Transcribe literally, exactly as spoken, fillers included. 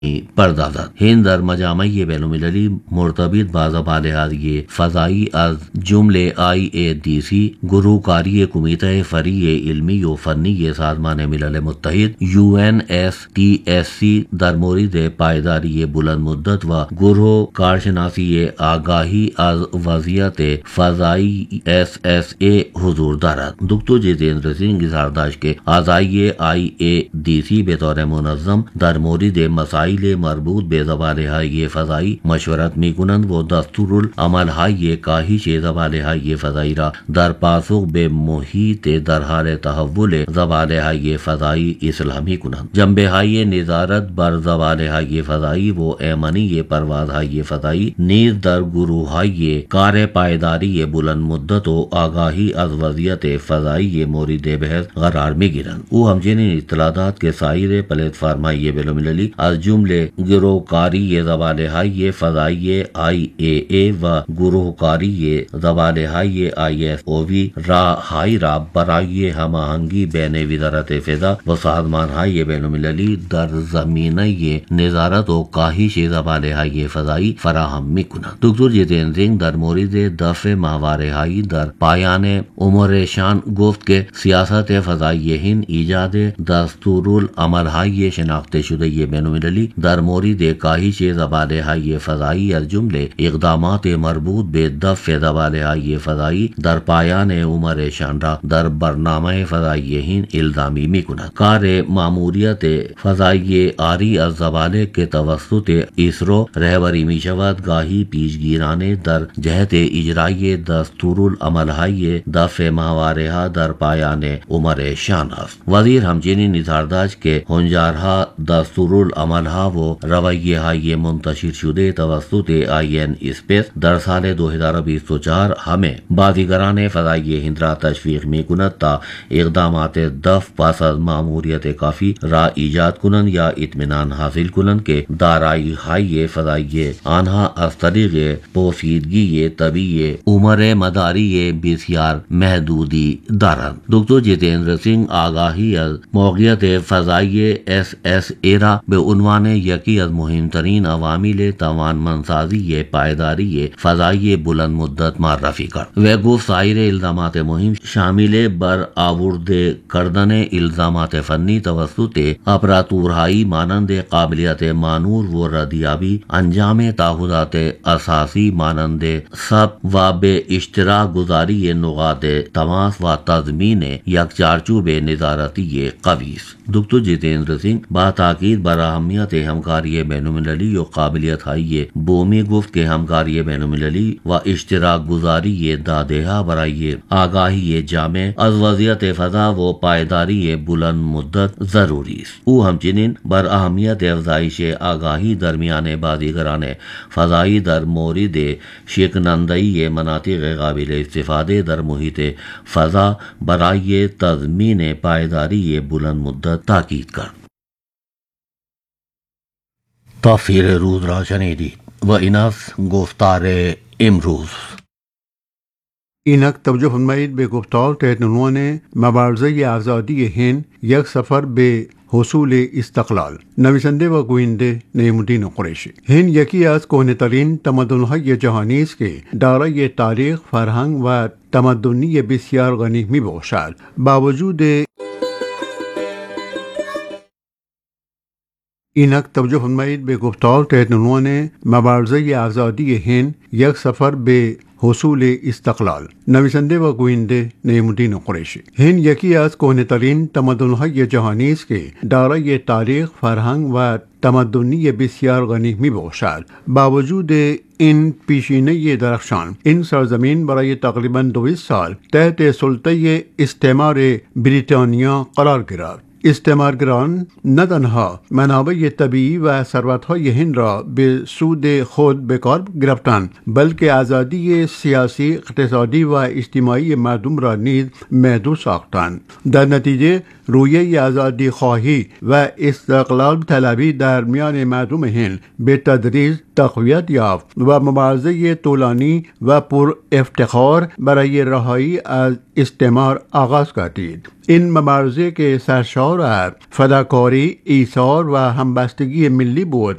پردازد. هند در مجامع بین‌المللی مرتبط با زباله‌های فضایی از جمله آی ای دی سی، گروهکاری کمیته فری علمی و فنی سازمان ملل متحد یو این ایس تی ایس سی در مورد پایداری بلند مدت و گروه کارشناسی آگاهی از وضعیت فضایی ایس ایس ای حضور دارد. دکتر جتیندر سنگھ اظہار داشت کہ اعضای آئی اے ڈی سی بطور منظم در مورد مسائل مربوط به زباله‌های فضایی مشورت می‌کنند و دستورالعمل‌های کاهش زباله‌های فضایی را در پاسخ به محیط در حال تحول زباله‌های فضایی اصلاح می‌کنند. جنبه‌های نظارت بر زباله‌های فضایی و ایمنی پروازهای فضایی نیز در گروه‌های کار پایداری بلند مدت و آگاهی از وضعیت فضایی مورد بحث قرار می‌گیرند. او همچنین اطلاعات که سایر پلتفرم‌های بین‌المللی از جمله گروهکاری زباله‌های فضایی آی ای ای و گروهکاری زباله‌های آی ایس او وی راه‌هایی را برای هماهنگی بین وزارت فضا و سازمان‌های بین‌المللی در زمینه نظارت و کاهش زباله‌های فضایی فراهم می‌کنند. دکتر جتیندر سنگھ در مورد دفع ماهواره‌های در پایان عمرشان گفت که سیاست فضایی هند ایجاد دستورالعمل‌های شناخته شده بین‌المللی در مورد کاهش زباله‌های فضایی از جمله اقدامات مربوط به دفع زباله‌های فضایی در پایان عمرشان را در برنامه فضایی هند الزامی می‌کند. کار ماموریت فضایی آری از زباله که توسط اسرو رهبری می‌شود گاهی پیشگیرانه در جهت اجرای دستورالعمل‌های دفع ماهواره‌ها در پایان عمرشان است. وزیر همچنین اظهار داشت که هنجارها دستورالعمل‌ها و رویه‌های منتشر شده توسط آئی این اسپیس در سال دو ہزار بیست و چار همه بازیگران فضایی هند را تشویق می‌کند تا اقدامات دفع پس از ماموریت کافی را ایجاد کنند یا اطمینان حاصل کنند که دارایی‌های فضایی آنها از طریق پوشیدگی طبیعی عمر مداری بسیار محدودی دارند. دکتر جتیندر سنگھ آگاهی از موقعیت فضایی ایس ایس ای را به عنوان یکی از مهمترین عوامل توانمندسازی پایداری فضایی بلند مدت معرفی کرد. وہ گفت سایر الزامات مهم شامل برآورده کردن الزامات فنی توسط اپراتورهایی مانند قابلیت مانور و ردیابی، انجام تعهدات اساسی مانند ثبت و به اشتراک گذاری نقاط تماس و تضمین یک چارچوب نظارتی قوی است. دکتر جتیندر سنگھ با تاکید بر اهمیت همکاری بین‌المللی و قابلیت های بومی گفت که همکاری بین‌المللی و اشتراک گذاری داده ها برای آگاهی جامع از وضعیت فضا و پایداری بلند مدت ضروری است. او همچنین بر اهمیت افزایش آگاهی درمیان بازیگران فضایی در مورد شکنندهی مناطق قابل استفاده در محیط فضا برای تضمین پایداری بلند مدت تاکید کرد. تفسیر روز را شنیدید و این است گفتار امروز. اینک توجه فرمایید به گفتار تحت عنوان مبارزه آزادی هند یک سفر به حصول استقلال، نویسنده و گوینده نعیم الدین قریشی. هند یکی از کهنه‌ترین تمدن‌های جهانی است که دارای تاریخ، فرهنگ و تمدنی بسیار غنی می‌باشد. با وجود اینک توجه فرمایید به گفتار تحت عنوان مبارزه آزادی هند یک سفر به حصول استقلال، نویسنده و گوینده نعیم الدین قریشی. هند یکی از کهنه‌ترین تمدن‌های جهانی است که دارای تاریخ، فرهنگ و تمدنی بسیار غنی می‌باشد. با وجود این پیشینه درخشان، این سرزمین برای تقریباً دویست سال تحت سلطه استعمار بریتانیا قرار گرفت. استعمارگران نه تنها منابع طبیعی و ثروت‌های هند را به سود خود به کار گرفتند، بلکه آزادی سیاسی، اقتصادی و اجتماعی مردم را نیز محدود ساختند. در نتیجه رویه آزادی خواهی و استقلال طلبی در میان مردم هند به تدریج تقویت یافت و مبارزه طولانی و پر افتخار برای رهایی از استعمار آغاز گردید. این مبارزه که سرشار گفتار از فداکاری، ایثار و همبستگی ملی بود